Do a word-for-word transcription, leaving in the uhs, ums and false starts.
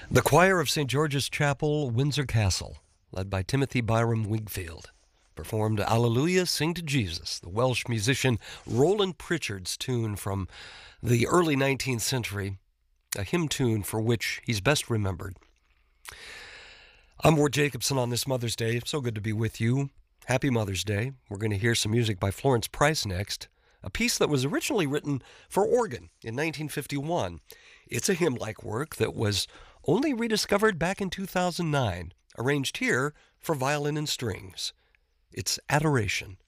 The choir of Saint George's Chapel, Windsor Castle, led by Timothy Byram Wigfield, performed Alleluia, Sing to Jesus, the Welsh musician Roland Pritchard's tune from the early nineteenth century, a hymn tune for which he's best remembered. I'm Ward Jacobson on this Mother's Day. So good to be with you. Happy Mother's Day. We're going to hear some music by Florence Price next, a piece that was originally written for organ in nineteen fifty-one. It's a hymn-like work that was only rediscovered back in two thousand nine, arranged here for violin and strings. It's Adoration.